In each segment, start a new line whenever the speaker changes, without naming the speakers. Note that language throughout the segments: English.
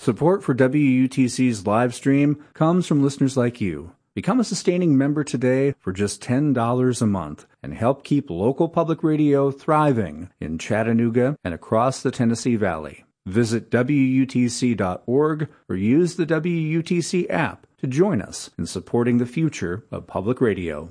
Support for WUTC's live stream comes from listeners like you. Become a sustaining member today for just $10 a month and help keep local public radio thriving in Chattanooga and across the Tennessee Valley. Visit WUTC.org or use the WUTC app to join us in supporting the future of public radio.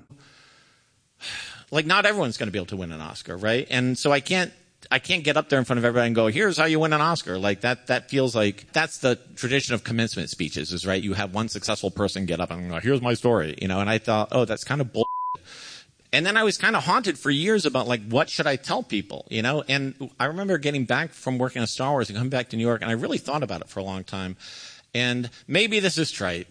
Like, not everyone's going to be able to win an Oscar, right? And so I can't get up there in front of everybody and go, here's how you win an Oscar. Like, that feels like that's the tradition of commencement speeches, is right. You have one successful person get up and go, here's my story, you know. And I thought, oh, that's kind of bull. And then I was kind of haunted for years about, like, what should I tell people, you know? And I remember getting back from working on Star Wars and coming back to New York, and I really thought about it for a long time. And maybe this is trite,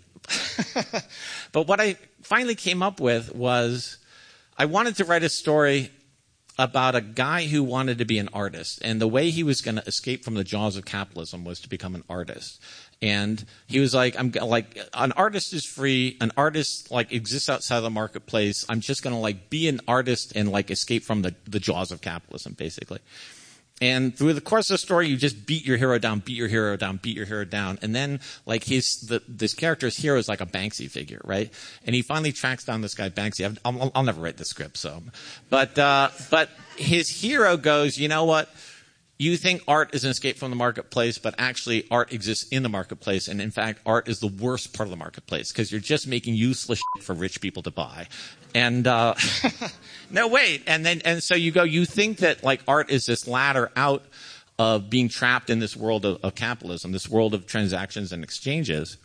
but what I finally came up with was I wanted to write a story about a guy who wanted to be an artist, and the way he was going to escape from the jaws of capitalism was to become an artist. And he was like, an artist is free. An artist, like, exists outside of the marketplace. I'm just going to, like, be an artist and, like, escape from the jaws of capitalism, basically. And through the course of the story, you just beat your hero down, beat your hero down, beat your hero down. And then, like, this character's hero is like a Banksy figure, right? And he finally tracks down this guy, Banksy. I'll never write the script, so. But his hero goes, you know what? You think art is an escape from the marketplace, but actually art exists in the marketplace. And in fact, art is the worst part of the marketplace because you're just making useless shit for rich people to buy. And, no, wait. And so you think that, like, art is this ladder out of being trapped in this world of capitalism, this world of transactions and exchanges.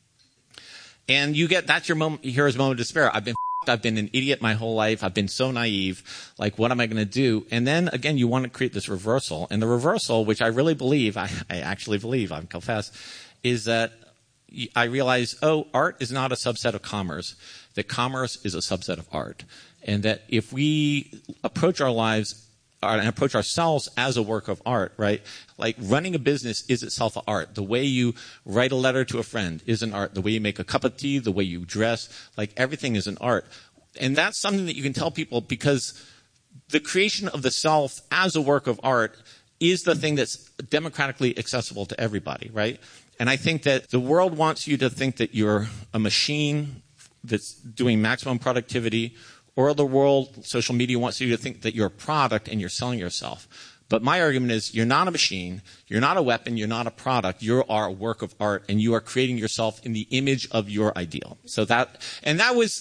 And that's your hero's moment of despair. I've been an idiot my whole life. I've been so naive. Like, what am I going to do? And then, again, you want to create this reversal. And the reversal, which I really believe, I actually believe, I confess, is that I realize, art is not a subset of commerce. That commerce is a subset of art. And that if we approach our lives and approach ourselves as a work of art, right? Like, running a business is itself an art. The way you write a letter to a friend is an art. The way you make a cup of tea, the way you dress, like, everything is an art. And that's something that you can tell people because the creation of the self as a work of art is the thing that's democratically accessible to everybody, right? And I think that the world wants you to think that you're a machine that's doing maximum productivity, or the world, social media wants you to think that you're a product and you're selling yourself. But my argument is you're not a machine, you're not a weapon, you're not a product, you are a work of art, and you are creating yourself in the image of your ideal. So that was...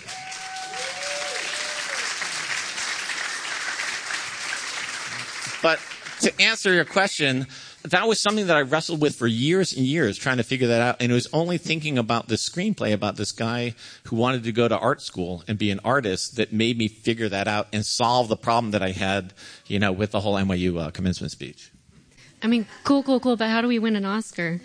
But to answer your question, that was something that I wrestled with for years and years, trying to figure that out. And it was only thinking about this screenplay about this guy who wanted to go to art school and be an artist that made me figure that out and solve the problem that I had, you know, with the whole NYU commencement speech.
I mean, cool, but how do we win an Oscar?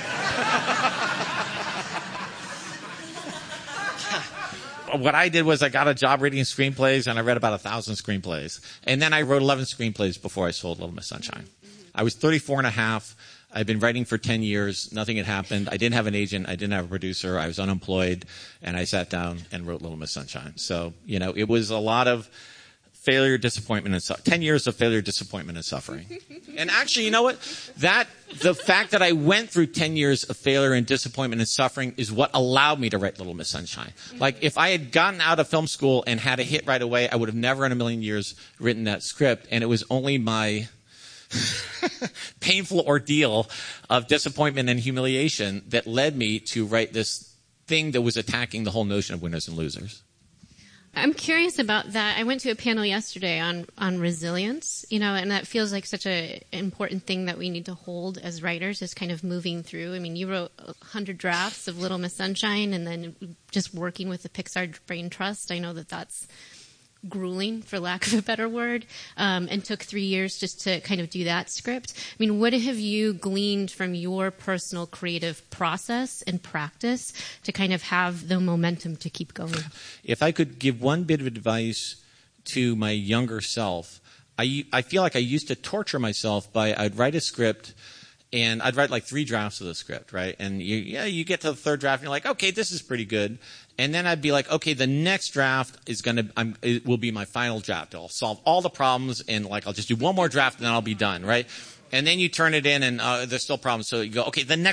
What I did was I got a job reading screenplays, and I read about 1,000 screenplays. And then I wrote 11 screenplays before I sold Little Miss Sunshine. I was 34 and a half. I'd been writing for 10 years. Nothing had happened. I didn't have an agent. I didn't have a producer. I was unemployed. And I sat down and wrote Little Miss Sunshine. So, you know, it was a lot of failure, disappointment, and 10 years of failure, disappointment, and suffering. And actually, you know what? The fact that I went through 10 years of failure and disappointment and suffering is what allowed me to write Little Miss Sunshine. Like, if I had gotten out of film school and had a hit right away, I would have never in a million years written that script. And it was only my painful ordeal of disappointment and humiliation that led me to write this thing that was attacking the whole notion of winners and losers.
I'm curious about that. I went to a panel yesterday on resilience, you know, and that feels like such an important thing that we need to hold as writers, is kind of moving through. I mean, you wrote 100 drafts of Little Miss Sunshine, and then just working with the Pixar Brain Trust. I know that that's grueling, for lack of a better word, and took 3 years just to kind of do that script. I mean, what have you gleaned from your personal creative process and practice to kind of have the momentum to keep going?
If I could give one bit of advice to my younger self, I feel like I used to torture myself by I'd write a script, and I'd write like 3 drafts of the script, right? And you get to the 3rd draft, and you're like, okay, this is pretty good. And then I'd be like, okay, the next draft it will be my final draft. I'll solve all the problems, and like I'll just do one more draft, and then I'll be done, right? And then you turn it in, and there's still problems. So you go, okay, the next